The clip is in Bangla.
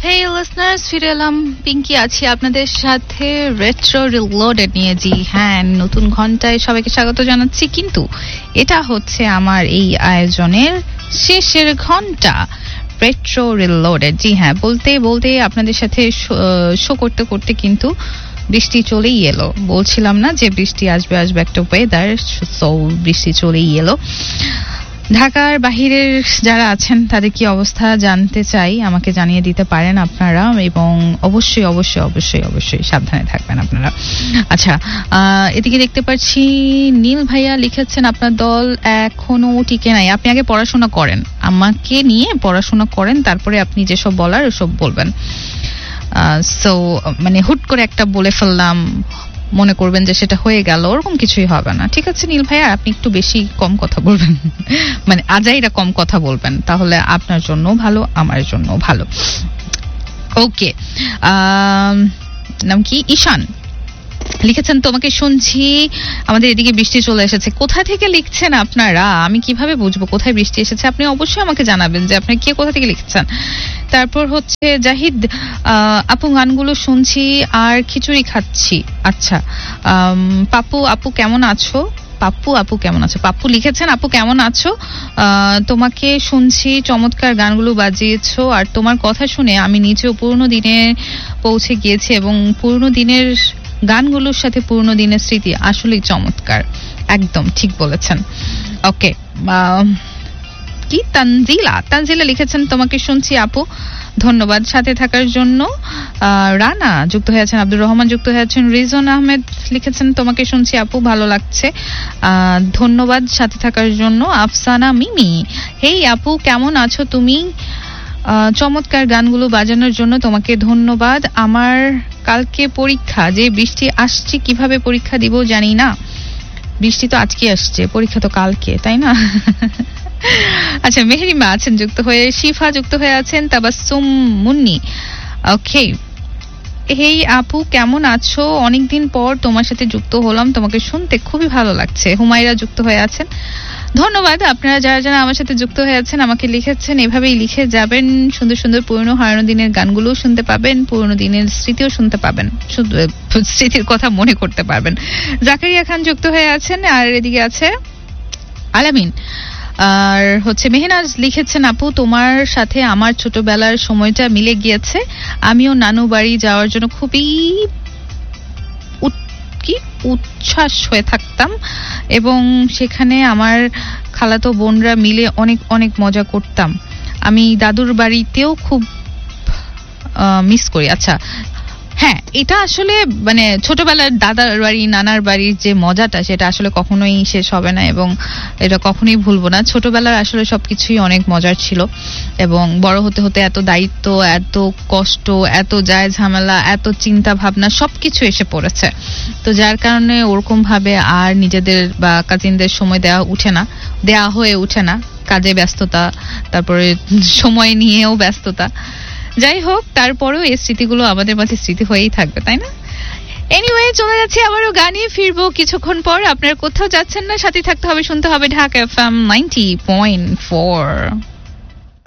Hey listeners, ফিরে এলাম পিঙ্কি আছি আপনাদের সাথে রেট্রো রিলোডেড নিয়ে। জি হ্যাঁ, নতুন ঘন্টায় সবাইকে স্বাগত জানাচ্ছি, কিন্তু এটা হচ্ছে আমার এই আয়োজনের শেষের ঘন্টা রেট্রো রিলোডেড। জি হ্যাঁ, বলতে বলতে আপনাদের সাথে শো করতে করতে কিন্তু বৃষ্টি চলেই এলো। বলছিলাম না যে বৃষ্টি আসবে আসবে, একটা ওয়েদার, সো বৃষ্টি চলেই এলো। ঢাকার বাহিরের যারা আছেন তাদের কি অবস্থা জানতে চাই, আমাকে জানিয়ে দিতে পারেন আপনারা, এবং অবশ্যই অবশ্যই অবশ্যই অবশ্যই সাবধানে থাকবেন আপনারা। আচ্ছা, এদিকে দেখতে পাচ্ছি নীল ভাইয়া লিখেছেন আপনার দল এখনো টিকে নাই। আপনি আগে পড়াশোনা করেন, আমাকে নিয়ে পড়াশোনা করেন, তারপরে আপনি যেসব বলার ওসব বলবেন। সো মানে হুট করে একটা বলে ফেললাম, মনে করবেন যে সেটা হয়ে গেল, ওরকম কিছুই হবে না। ঠিক আছে নীল ভাইয়া, আপনি একটু বেশি কম কথা বলবেন, মানে আজাইরা কম কথা বলবেন, তাহলে আপনার জন্য ভালো, আমার জন্য ভালো। ওকে, নাম কি? ঈশান লিখেছেন তোমাকে শুনছি, আমাদের এদিকে বৃষ্টি চলে এসেছে। কোথা থেকে লিখছেন আপনারা? আমি কিভাবে বুঝবো কোথায় বৃষ্টি এসেছে? আপনি অবশ্যই আমাকে জানাবেন যে আপনি কে কোথা থেকে লিখছেন। তারপর হচ্ছে জাহিদ, আপু গানগুলো শুনছি আর খিচুড়ি খাচ্ছি। আচ্ছা, পাপু আপু কেমন আছো? পাপ্পু আপু কেমন আছো? পাপ্পু লিখেছেন আপু কেমন আছো, তোমাকে শুনছি, চমৎকার গানগুলো বাজিয়েছো, আর তোমার কথা শুনে আমি নিজেও পুরনো দিনে পৌঁছে গিয়েছি, এবং পুরনো দিনের গানগুলোর সাথে পুরনো দিনের স্মৃতি আসলেই চমৎকার। একদম ঠিক বলেছেন। ওকে, কি তানজিলা লিখেছেন তোমাকে শুনছি আপু, ধন্যবাদ সাথে থাকার জন্য। রানা যুক্ত হয়ে আছেন, আব্দুর রহমান যুক্ত হয়ে আছেন, রিজন আহমেদ লিখেছেন তোমাকে শুনছি আপু, ভালো লাগছে, ধন্যবাদ সাথে থাকার জন্য। আফসানা মিমি, হেই আপু কেমন আছো তুমি, চমৎকার গানগুলো বাজানোর জন্য তোমাকে ধন্যবাদ। আমার কালকে পরীক্ষা, যে বৃষ্টি আসছে কিভাবে পরীক্ষা দিব জানি না। বৃষ্টি তো আজকে আসছে, পরীক্ষা তো কালকে, তাই না? আচ্ছা, মেহরিমা আছেন যুক্ত হয়ে, শিফা যুক্ত হয়ে আছেন, তাবাসসুম মুন্নি। ওকে, হেই আপু কেমন আছো, অনেকদিন পর তোমার সাথে যুক্ত হলাম, তোমাকে শুনতে খুবই ভালো লাগছে। হুমায়রা যুক্ত হয়ে আছেন, ধন্যবাদ। আপনারা যারা যারা আমার সাথে যুক্ত হয়ে আছেন, আমাকে লিখেছেন, এভাবেই লিখে যাবেন। সুন্দর সুন্দর পুরনো হারানো দিনের গানগুলোও শুনতে পাবেন, পুরনো দিনের স্মৃতিও শুনতে পাবেন, স্মৃতির কথা মনে করতে পারবেন। জাকারিয়া খান যুক্ত হয়ে আছেন, আর এদিকে আছে আলামিন, আর হচ্ছে মেহনাজ লিখেছেন আপু তোমার সাথে আমার ছোটবেলার সময়টা মিলে গিয়েছে, আমিও নানু বাড়ি যাওয়ার জন্য খুবই উচ্ছ্বাস হয়ে থাকতাম, এবং সেখানে আমার খালাতো বোনরা মিলে অনেক অনেক মজা করতাম। আমি দাদুর বাড়িতেও খুব মিস করি। আচ্ছা হ্যাঁ, এটা আসলে মানে ছোটবেলার দাদার বাড়ি নানার বাড়ির যে মজাটা, সেটা আসলে কখনোই শেষ হবে না, এবং এটা কখনোই ভুলবো না। ছোটবেলার আসলে সবকিছুই অনেক মজার ছিল, এবং বড় হতে হতে এত দায়িত্ব, এত কষ্ট, এত যায় ঝামেলা, এত চিন্তা ভাবনা সবকিছু এসে পড়েছে। তো যার কারণে ওরকম ভাবে আর নিজেদের বা কাজিনদের সময় দেওয়া হয়ে ওঠে না। কাজে ব্যস্ততা, তারপরে সময় নিয়েও ব্যস্ততা। যাই হোক, তারপরেও এই স্মৃতিগুলো আমাদের মাঝে স্মৃতি হয়েই থাকবে, তাই না? এনিওয়ে, চলে যাচ্ছি আবারও গানে, ফিরবো কিছুক্ষণ পর। আপনারা কোথাও যাচ্ছেন না, সাথে থাকতে হবে, শুনতে হবে ঢাকা এফএম 90.4।